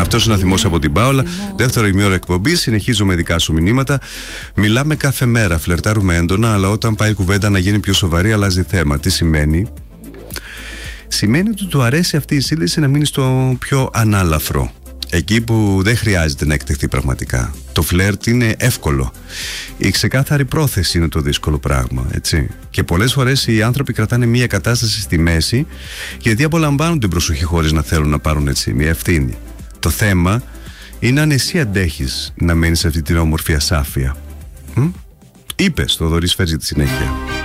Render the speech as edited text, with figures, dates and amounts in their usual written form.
Αυτός είναι ο Θυμός από την Πάολα. Δεύτερο ημίωρο εκπομπή. Συνεχίζω με δικά σου μηνύματα. Μιλάμε κάθε μέρα, φλερτάρουμε έντονα, αλλά όταν πάει η κουβέντα να γίνει πιο σοβαρή, αλλάζει θέμα. Τι σημαίνει? Σημαίνει ότι του αρέσει αυτή η σύνδεση να μείνει στο πιο ανάλαφρο. Εκεί που δεν χρειάζεται να εκτεθεί πραγματικά. Το φλερτ είναι εύκολο. Η ξεκάθαρη πρόθεση είναι το δύσκολο πράγμα, έτσι. Και πολλές φορές οι άνθρωποι κρατάνε μια κατάσταση στη μέση, γιατί απολαμβάνουν την προσοχή χωρίς να θέλουν να πάρουν έτσι μια ευθύνη. Το θέμα είναι αν εσύ αντέχεις να μένεις σε αυτή την όμορφη ασάφεια. Είπες, το Θοδωρής φέρει τη συνέχεια.